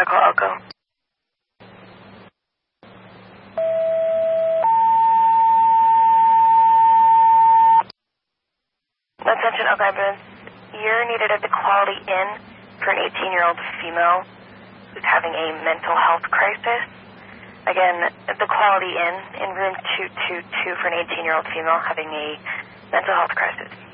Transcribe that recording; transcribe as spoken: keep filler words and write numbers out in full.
Protocol Echo. Attention, Echo Ambulance. You're needed at the Quality Inn for an eighteen-year-old female who's having a mental health crisis. Again, at the Quality Inn in room two two two for an eighteen-year-old female having a mental health crisis.